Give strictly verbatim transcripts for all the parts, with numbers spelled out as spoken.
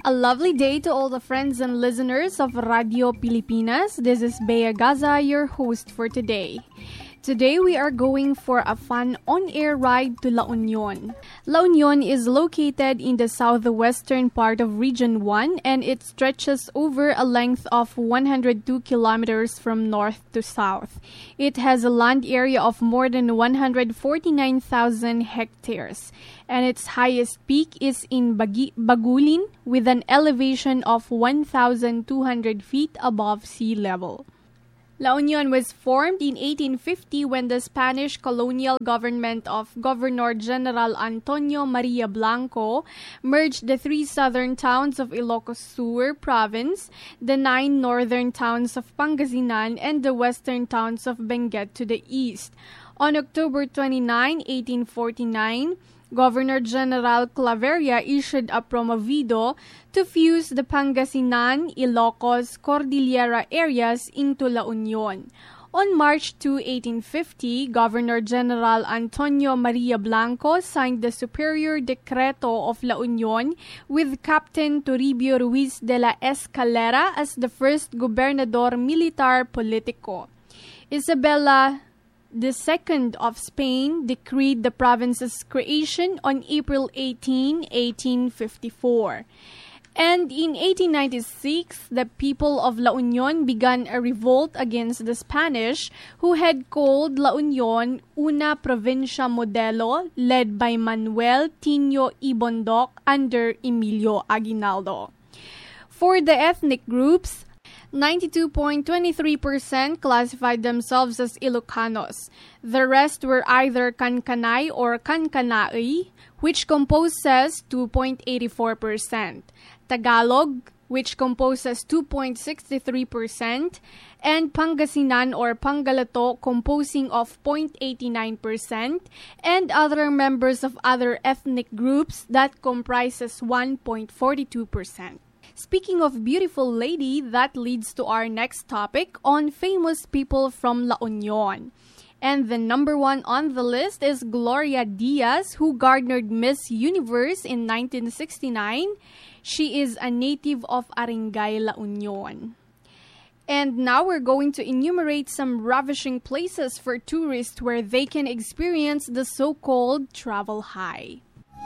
A lovely day to all the friends and listeners of Radio Pilipinas. This is Bea Gaza, your host for today. Today we are going for a fun on-air ride to La Union. La Union is located in the southwestern part of Region one and it stretches over a length of one hundred two kilometers from north to south. It has a land area of more than one hundred forty-nine thousand hectares and its highest peak is in Bagi- Bagulin with an elevation of one thousand two hundred feet above sea level. La Union was formed in eighteen fifty when the Spanish colonial government of Governor-General Antonio Maria Blanco merged the three southern towns of Ilocos Sur province, the nine northern towns of Pangasinan, and the western towns of Benguet to the east. On October twenty-ninth, eighteen forty-nine, Governor-General Claveria issued a promovido to fuse the Pangasinan, Ilocos, Cordillera areas into La Union. On March second, eighteen fifty, Governor-General Antonio Maria Blanco signed the Superior Decreto of La Union with Captain Toribio Ruiz de la Escalera as the first Gobernador Militar Politico. Isabella the Second of Spain decreed the province's creation on April eighteenth, eighteen fifty-four. And in eighteen ninety-six, the people of La Union began a revolt against the Spanish, who had called La Union Una Provincia Modelo, led by Manuel Tino y Bondoc under Emilio Aguinaldo. For the ethnic groups, ninety-two point two three percent classified themselves as Ilocanos. The rest were either Kankanay or Kankanaey, which composes two point eight four percent, Tagalog, which composes two point six three percent, and Pangasinan or Pangalato, composing of zero point eight nine percent, and other members of other ethnic groups that comprises one point four two percent. Speaking of beautiful lady, that leads to our next topic on famous people from La Union. And the number one on the list is Gloria Diaz, who garnered Miss Universe in nineteen sixty-nine. She is a native of Arengay, La Union. And now we're going to enumerate some ravishing places for tourists where they can experience the so-called travel high.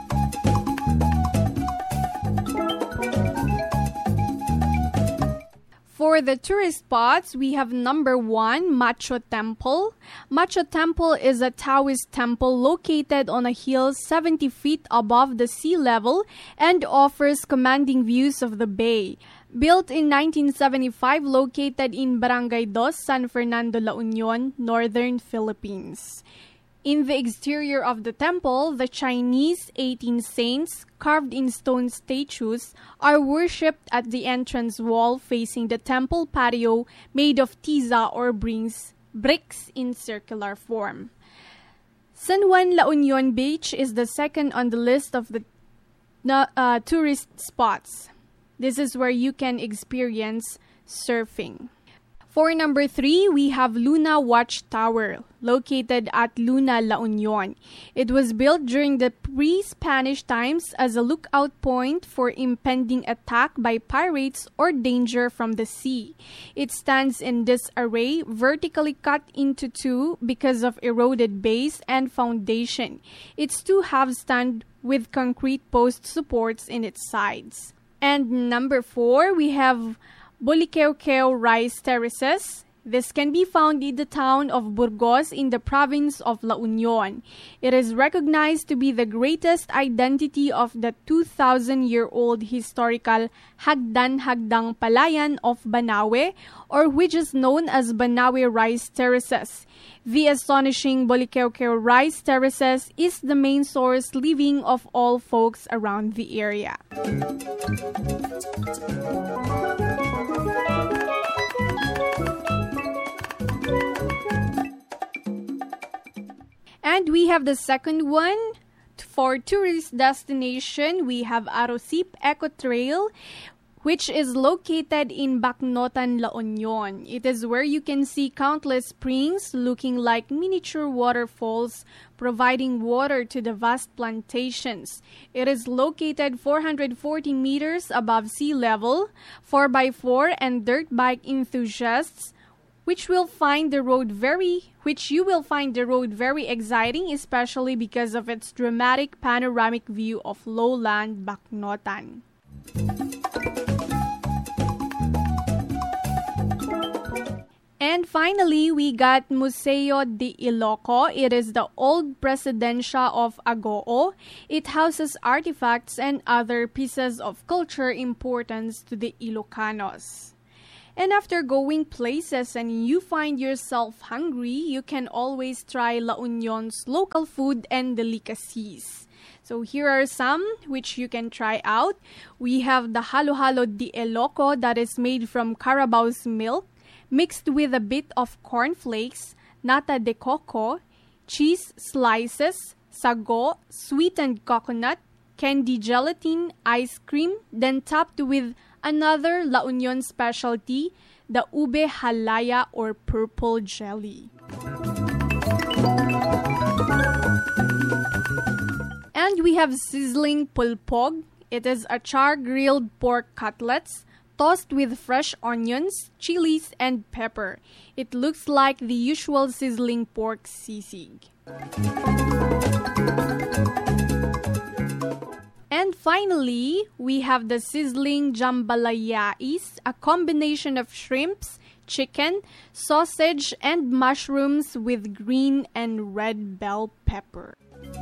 For the tourist spots, we have number one, Macho Temple. Macho Temple is a Taoist temple located on a hill seventy feet above the sea level and offers commanding views of the bay. Built in nineteen seventy-five, located in Barangay Dos, San Fernando, La Union, Northern Philippines. In the exterior of the temple, the Chinese eighteen saints, carved in stone statues, are worshipped at the entrance wall facing the temple patio made of tiza or bricks, bricks in circular form. San Juan La Union Beach is the second on the list of the uh, tourist spots. This is where you can experience surfing. For number three, we have Luna Watchtower, located at Luna, La Union. It was built during the pre-Spanish times as a lookout point for impending attack by pirates or danger from the sea. It stands in disarray, vertically cut into two because of eroded base and foundation. Its two halves stand with concrete post supports in its sides. And number four, we have Bolicao Rice Terraces. This can be found in the town of Burgos in the province of La Union. It is recognized to be the greatest identity of the two thousand year old historical Hagdan-Hagdang Palayan of Banawe, or which is known as Banawe Rice Terraces. The astonishing Bolicao Rice Terraces is the main source living of all folks around the area. And we have the second one. For tourist destination, we have Arosip Eco Trail, which is located in Bacnotan, La Union. It is where you can see countless springs looking like miniature waterfalls, providing water to the vast plantations. It is located four hundred forty meters above sea level. four by four and dirt bike enthusiasts which will find the road very which you will find the road very exciting, especially because of its dramatic panoramic view of lowland Bacnotan. And finally, we got Museo de Iloco. It is the old presidencia of Agoo. It houses artifacts and other pieces of culture importance to the Ilocanos. And after going places and you find yourself hungry, you can always try La Union's local food and delicacies. So here are some which you can try out. We have the Halo-Halo de Iloco that is made from Carabao's milk, mixed with a bit of cornflakes, nata de coco, cheese slices, sago, sweetened coconut, candy gelatin, ice cream, then topped with another La Union specialty, the ube halaya or purple jelly. And we have sizzling pulpog. It is a char-grilled pork cutlets, tossed with fresh onions, chilies, and pepper. It looks like the usual sizzling pork sisig. And finally, we have the sizzling jambalayais, a combination of shrimps, chicken, sausage, and mushrooms with green and red bell pepper.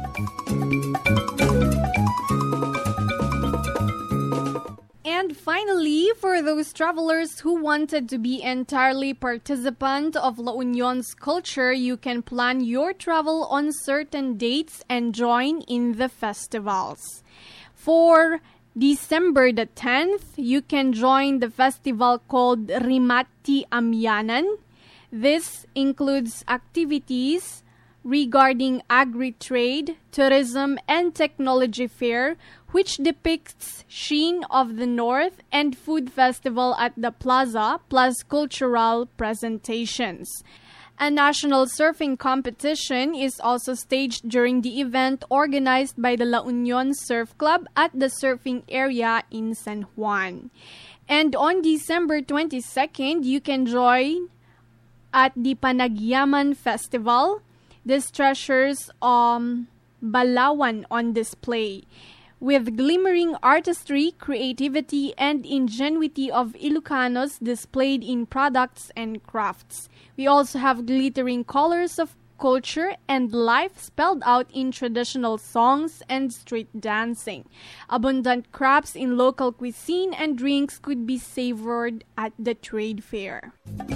And finally, for those travelers who wanted to be entirely participant of La Union's culture, you can plan your travel on certain dates and join in the festivals. For December the tenth, you can join the festival called Rimati Amyanan. This includes activities regarding agri-trade, tourism, and technology fair, which depicts Sheen of the North and food festival at the plaza, plus cultural presentations. A national surfing competition is also staged during the event organized by the La Union Surf Club at the surfing area in San Juan. And on December twenty-second, you can join at the Panagyaman Festival. This treasures um, Balawan on display, with glimmering artistry, creativity, and ingenuity of Ilocanos displayed in products and crafts. We also have glittering colors of culture and life spelled out in traditional songs and street dancing. Abundant crafts in local cuisine and drinks could be savored at the trade fair.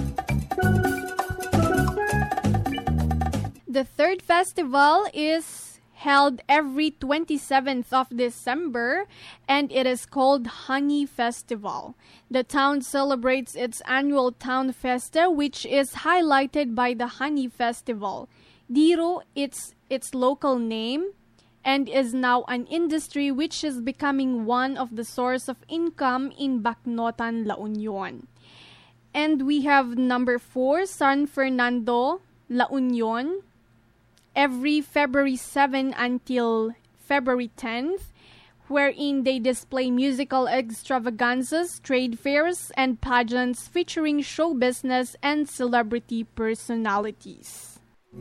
The third festival is held every twenty-seventh of December, and it is called Honey Festival. The town celebrates its annual town festa, which is highlighted by the Honey Festival. Diro, it's its local name, and is now an industry which is becoming one of the source of income in Bacnotan, La Union. And we have number four, San Fernando, La Union, every February seventh until February tenth, wherein they display musical extravaganzas, trade fairs, and pageants featuring show business and celebrity personalities.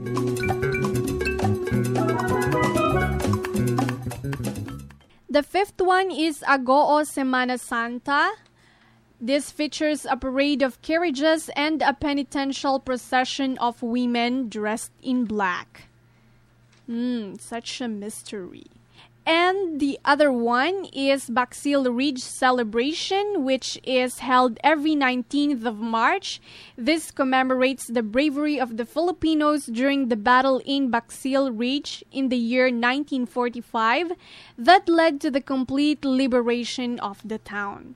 The fifth one is Agoo Semana Santa. This features a parade of carriages and a penitential procession of women dressed in black. Hmm, such a mystery. And the other one is Baxil Ridge Celebration, which is held every nineteenth of March. This commemorates the bravery of the Filipinos during the battle in Baxil Ridge in the year nineteen forty-five that led to the complete liberation of the town.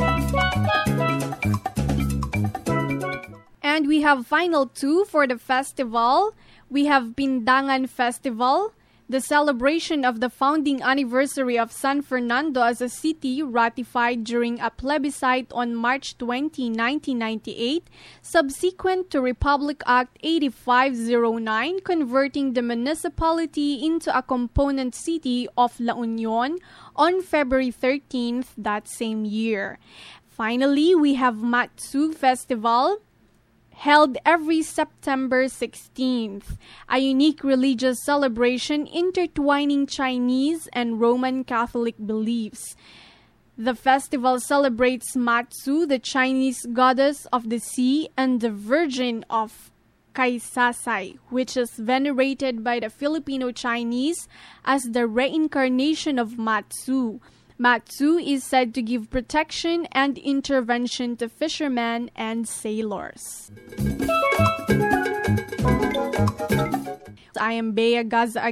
And we have final two for the festival. We have Pindangan Festival. The celebration of the founding anniversary of San Fernando as a city ratified during a plebiscite on March twentieth, nineteen ninety-eight, subsequent to Republic Act eighty-five oh nine, converting the municipality into a component city of La Union on February thirteenth that same year. Finally, we have Mat-Su Festival, held every September sixteenth, a unique religious celebration intertwining Chinese and Roman Catholic beliefs. The festival celebrates Mat-Su, the Chinese goddess of the sea, and the Virgin of Kaysasay, which is venerated by the Filipino Chinese as the reincarnation of Mat-Su. Mat-Su is said to give protection and intervention to fishermen and sailors. I am Bea Gaza